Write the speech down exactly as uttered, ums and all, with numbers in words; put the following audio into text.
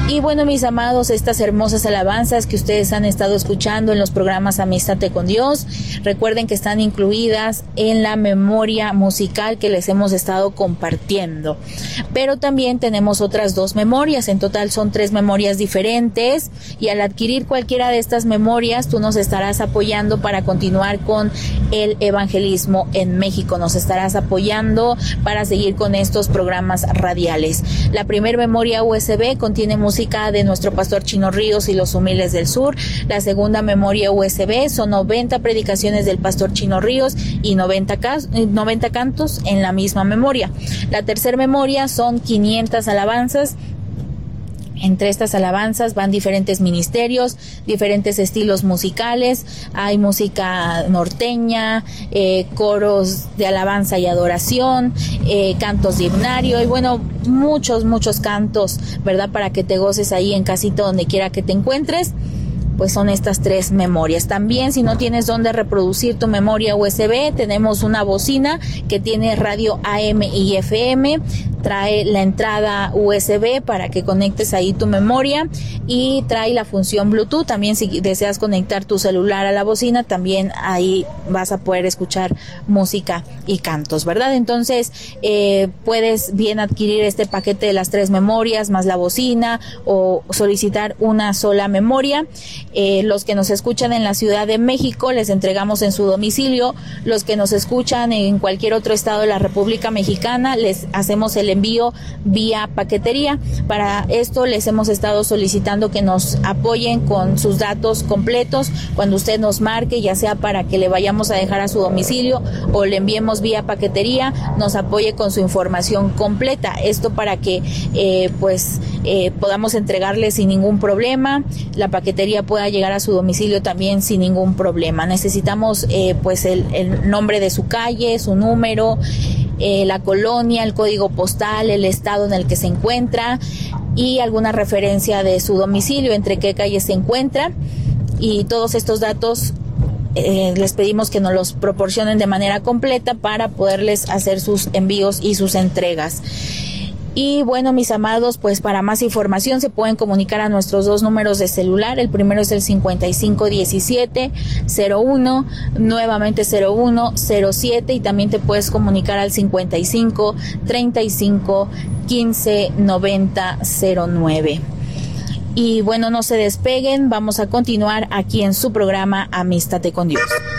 Y bueno, mis amados, estas hermosas alabanzas que ustedes han estado escuchando en los programas Amístate con Dios, recuerden que están incluidas en la memoria musical que les hemos estado compartiendo. Pero también tenemos otras dos memorias, en total son tres memorias diferentes, y al adquirir cualquiera de estas memorias, tú nos estarás apoyando para continuar con el evangelismo en México, nos estarás apoyando para seguir con estos programas radiales. La primera memoria U S B contiene música de nuestro pastor Chino Ríos y los Humildes del Sur. La segunda memoria U S B son noventa predicaciones del pastor Chino Ríos y noventa, noventa cantos en la misma memoria. La tercera memoria son quinientas alabanzas. Entre estas alabanzas van diferentes ministerios, diferentes estilos musicales, hay música norteña, eh, coros de alabanza y adoración, eh, cantos de himnario y bueno, muchos, muchos cantos, ¿verdad? Para que te goces ahí en casita donde quiera que te encuentres. Pues son estas tres memorias. También, si no tienes dónde reproducir tu memoria U S B, tenemos una bocina que tiene radio A M y F M, trae la entrada U S B para que conectes ahí tu memoria y trae la función Bluetooth. También si deseas conectar tu celular a la bocina, también ahí vas a poder escuchar música y cantos, ¿verdad? Entonces, eh, puedes bien adquirir este paquete de las tres memorias más la bocina o solicitar una sola memoria. Eh, los que nos escuchan en la Ciudad de México les entregamos en su domicilio. Los que nos escuchan en cualquier otro estado de la República Mexicana les hacemos el envío vía paquetería. Para esto les hemos estado solicitando que nos apoyen con sus datos completos cuando usted nos marque, ya sea para que le vayamos a dejar a su domicilio o le enviemos vía paquetería, nos apoye con su información completa. Esto para que eh, pues eh, podamos entregarle sin ningún problema, la paquetería pueda llegar a su domicilio también sin ningún problema. Necesitamos eh, pues el, el nombre de su calle, su número, eh, la colonia, el código postal, el estado en el que se encuentra y alguna referencia de su domicilio, entre qué calle se encuentra, y todos estos datos eh, les pedimos que nos los proporcionen de manera completa para poderles hacer sus envíos y sus entregas. Y bueno, mis amados, pues para más información se pueden comunicar a nuestros dos números de celular. El primero es el cincuenta y cinco diecisiete cero uno, nuevamente cero uno cero siete, y también te puedes comunicar al cincuenta y cinco treinta y cinco quince noventa cero nueve. Y bueno, no se despeguen, vamos a continuar aquí en su programa Amístate con Dios.